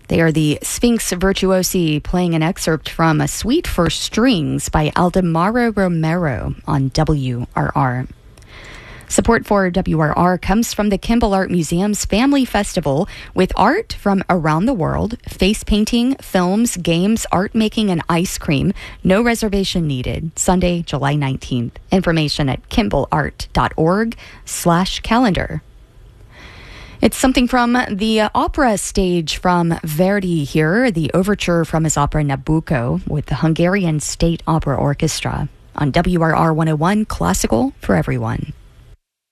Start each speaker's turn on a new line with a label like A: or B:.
A: They are the Sphinx Virtuosi playing an excerpt from A Suite for Strings by Aldemaro Romero on WRR. Support for WRR comes from the Kimball Art Museum's Family Festival with art from around the world, face painting, films, games, art making, and ice cream. No reservation needed. Sunday, July 19th. Information at kimballart.org/calendar. It's something from the opera stage from Verdi here, the overture from his opera Nabucco with the Hungarian State Opera Orchestra on WRR 101 Classical for Everyone.